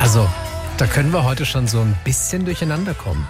Also, da können wir heute schon so ein bisschen durcheinander kommen.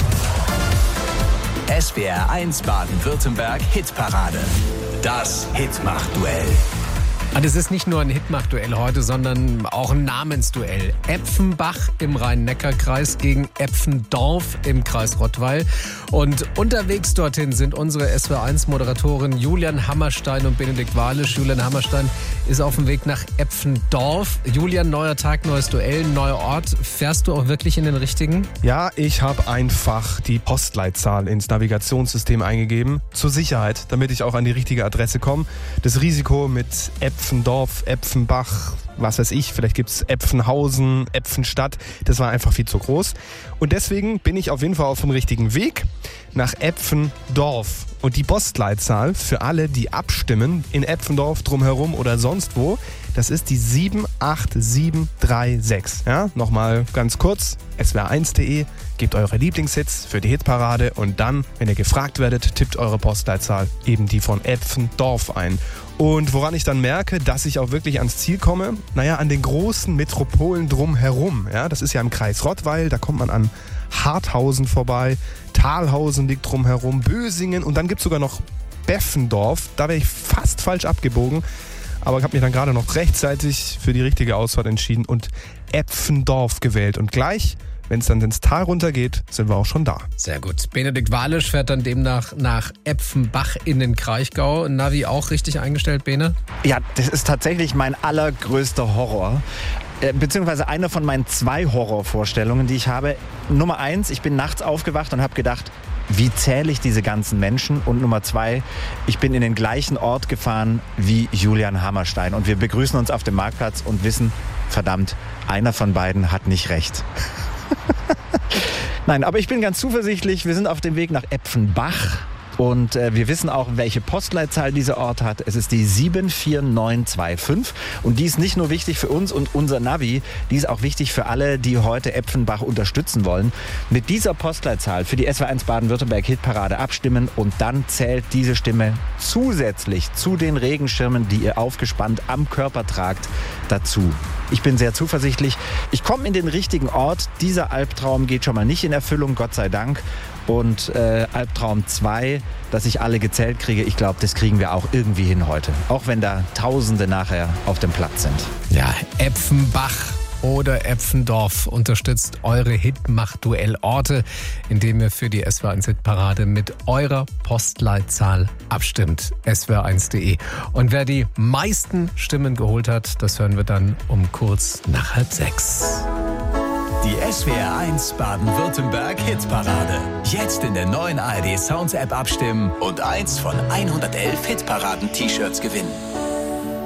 SWR 1 Baden-Württemberg Hitparade. Das Hitmach-Duell. Und es ist nicht nur ein Hitmach-Duell heute, sondern auch ein Namensduell. Epfenbach im Rhein-Neckar-Kreis gegen Epfendorf im Kreis Rottweil. Und unterwegs dorthin sind unsere SWR1-Moderatoren Julian Hammerstein und Benedikt Walisch. Julian Hammerstein ist auf dem Weg nach Epfendorf. Julian, neuer Tag, neues Duell, neuer Ort. Fährst du auch wirklich in den richtigen? Ja, ich habe einfach die Postleitzahl ins Navigationssystem eingegeben. Zur Sicherheit, damit ich auch an die richtige Adresse komme. Das Risiko mit Epfendorf, Epfenbach, was weiß ich, vielleicht gibt es Epfenhausen, Epfenstadt. Das war einfach viel zu groß. Und deswegen bin ich auf jeden Fall auf dem richtigen Weg nach Epfendorf. Und die Postleitzahl für alle, die abstimmen, in Epfendorf, drumherum oder sonst wo, das ist die 78736. Ja, nochmal ganz kurz, swr1.de, gebt eure Lieblingshits für die Hitparade und dann, wenn ihr gefragt werdet, tippt eure Postleitzahl, eben die von Epfendorf ein. Und woran ich dann merke, dass ich auch wirklich ans Ziel komme, naja, an den großen Metropolen drumherum. Ja, das ist ja im Kreis Rottweil, da kommt man an Harthausen vorbei, Thalhausen liegt drumherum, Bösingen und dann gibt es sogar noch Beffendorf. Da wäre ich fast falsch abgebogen, aber ich habe mich dann gerade noch rechtzeitig für die richtige Ausfahrt entschieden und Epfendorf gewählt. Und gleich, wenn es dann ins Tal runtergeht, sind wir auch schon da. Sehr gut. Benedikt Walisch fährt dann demnach nach Epfenbach in den Kraichgau. Navi auch richtig eingestellt, Bene? Ja, das ist tatsächlich mein allergrößter Horror. Beziehungsweise eine von meinen 2 Horrorvorstellungen, die ich habe. Nummer 1, ich bin nachts aufgewacht und habe gedacht, wie zähle ich diese ganzen Menschen? Und Nummer 2, ich bin in den gleichen Ort gefahren wie Julian Hammerstein. Und wir begrüßen uns auf dem Marktplatz und wissen, verdammt, einer von beiden hat nicht recht. Nein, aber ich bin ganz zuversichtlich. Wir sind auf dem Weg nach Epfenbach. Und wir wissen auch, welche Postleitzahl dieser Ort hat. Es ist die 74925. Und die ist nicht nur wichtig für uns und unser Navi, die ist auch wichtig für alle, die heute Epfenbach unterstützen wollen. Mit dieser Postleitzahl für die SWR1 Baden-Württemberg Hitparade abstimmen und dann zählt diese Stimme zusätzlich zu den Regenschirmen, die ihr aufgespannt am Körper tragt, dazu. Ich bin sehr zuversichtlich. Ich komme in den richtigen Ort. Dieser Albtraum geht schon mal nicht in Erfüllung, Gott sei Dank. Und Albtraum 2, dass ich alle gezählt kriege, ich glaube, das kriegen wir auch irgendwie hin heute. Auch wenn da Tausende nachher auf dem Platz sind. Ja, Epfenbach oder Epfendorf unterstützt eure Hitmach-Duell-Orte, indem ihr für die SWR1-Hitparade mit eurer Postleitzahl abstimmt. swr1.de. Und wer die meisten Stimmen geholt hat, das hören wir dann um kurz nach 5:30. Die SWR 1 Baden-Württemberg Hitparade. Jetzt in der neuen ARD Sounds App abstimmen und eins von 111 Hitparaden-T-Shirts gewinnen.